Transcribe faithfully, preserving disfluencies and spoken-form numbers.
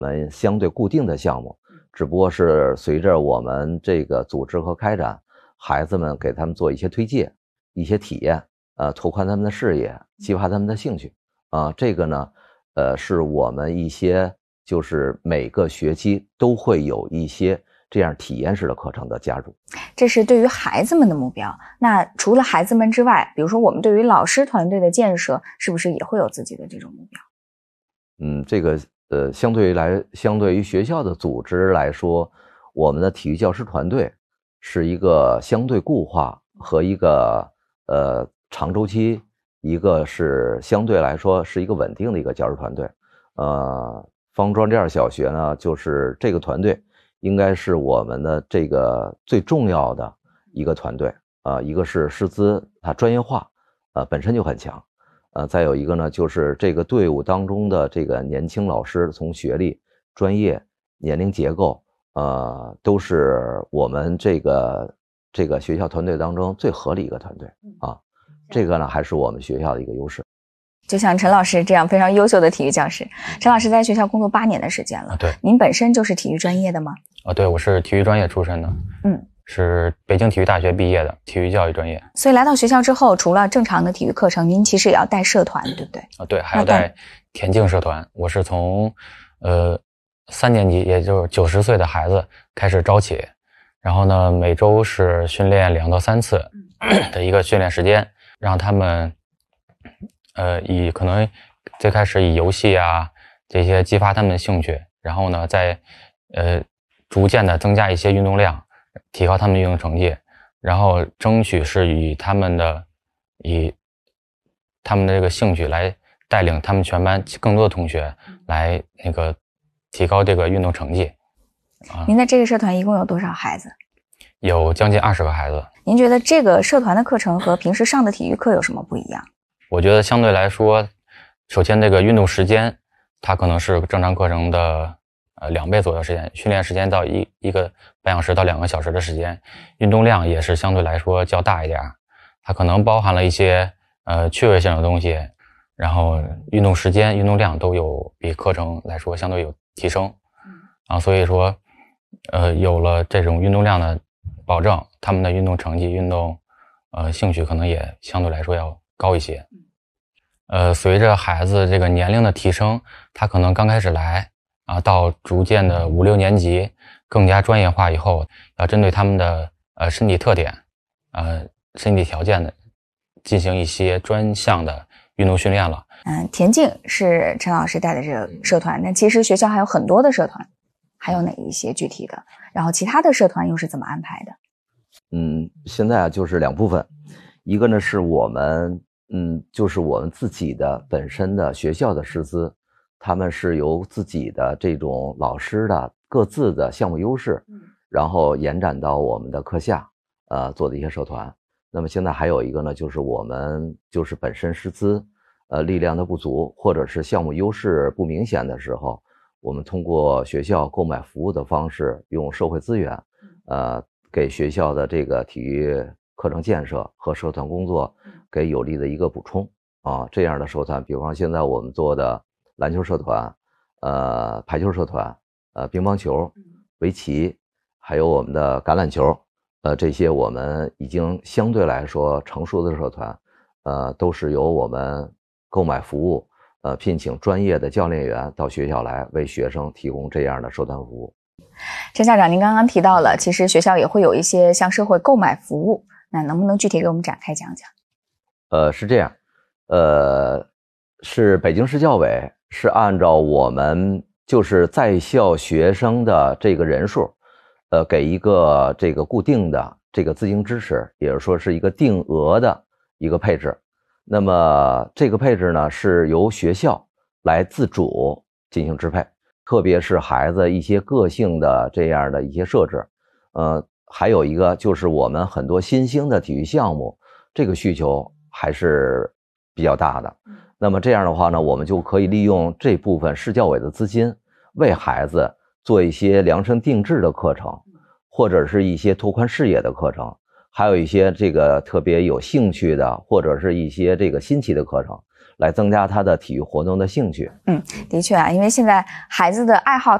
们相对固定的项目，只不过是随着我们这个组织和开展，孩子们给他们做一些推介、一些体验，呃，拓宽他们的视野，激发他们的兴趣啊。这个呢，呃，是我们一些就是每个学期都会有一些这样体验式的课程的加入。 这是对于孩子们的目标。那除了孩子们之外，比如说我们对于老师团队的建设，是不是也会有自己的这种目标？ 嗯，这个呃，相对于来，相对于学校的组织来说，我们的体育教师团队是一个相对固化和一个呃长周期，一个是相对来说是一个稳定的一个教师团队。呃，方庄第二小学呢，就是这个团队应该是我们的这个最重要的一个团队啊、呃，一个是师资它专业化，呃，本身就很强。呃，再有一个呢，就是这个队伍当中的这个年轻老师，从学历、专业、年龄结构，呃，都是我们这个这个学校团队当中最合理一个团队啊。这个呢，还是我们学校的一个优势。 就像陈老师这样非常优秀的体育教师，陈老师在学校工作八年的时间了。 啊、对， 您本身就是体育专业的吗？ 啊，对，我是体育专业出身的。 嗯。 是北京体育大学毕业的体育教育专业。 所以来到学校之后，除了正常的体育课程，您其实也要带社团，对不对？ 啊，对，还要带田径社团。我是从呃三年级，也就是九十岁的孩子开始招起，然后呢，每周是训练两到三次的一个训练时间，让他们呃以可能最开始以游戏啊这些激发他们的兴趣，然后呢，再呃逐渐的增加一些运动量，提高他们的运动成绩，然后争取是以他们的以他们的这个兴趣来带领他们全班更多的同学来那个提高这个运动成绩。 啊、您的这个社团一共有多少孩子？ 有将近二十个孩子。 您觉得这个社团的课程和平时上的体育课有什么不一样？ 我觉得相对来说，首先这个运动时间它可能是正常课程的呃，两倍左右时间，训练时间到一一个半小时到两个小时的时间，运动量也是相对来说较大一点，它可能包含了一些呃趣味性的东西，然后运动时间、运动量都有比课程来说相对有提升，啊，所以说，呃，有了这种运动量的保证，他们的运动成绩、运动呃兴趣可能也相对来说要高一些。呃，随着孩子这个年龄的提升，他可能刚开始来。啊，到逐渐的五六年级更加专业化以后，要针对他们的呃身体特点、呃身体条件的进行一些专项的运动训练了。 嗯，田径是陈老师带的这个社团，但其实学校还有很多的社团，还有哪一些具体的？然后其他的社团又是怎么安排的？ 嗯，现在啊就是两部分，一个呢是我们嗯就是我们自己的本身的学校的师资。他们是由自己的这种老师的各自的项目优势，然后延展到我们的课下，呃，做的一些社团。那么现在还有一个呢，就是我们就是本身师资，呃，力量的不足，或者是项目优势不明显的时候，我们通过学校购买服务的方式，用社会资源，呃，给学校的这个体育课程建设和社团工作给有力的一个补充啊。这样的社团，比方说现在我们做的。篮球社团，呃，排球社团，呃，乒乓球、围棋，还有我们的橄榄球，呃，这些我们已经相对来说成熟的社团，呃，都是由我们购买服务，呃，聘请专业的教练员到学校来为学生提供这样的社团服务。 陈校长，您刚刚提到了，其实学校也会有一些向社会购买服务，那能不能具体给我们展开讲讲？ 呃，是这样，呃，是北京市教委。是按照我们就是在校学生的这个人数，呃，给一个这个固定的这个资金支持，也就是说是一个定额的一个配置。那么这个配置呢，是由学校来自主进行支配，特别是孩子一些个性的这样的一些设置。呃，还有一个就是我们很多新兴的体育项目，这个需求还是比较大的。那么这样的话呢，我们就可以利用这部分市教委的资金，为孩子做一些量身定制的课程，或者是一些拓宽视野的课程，还有一些这个特别有兴趣的，或者是一些这个新奇的课程， 来增加他的体育活动的兴趣。 嗯，的确啊，因为现在孩子的爱好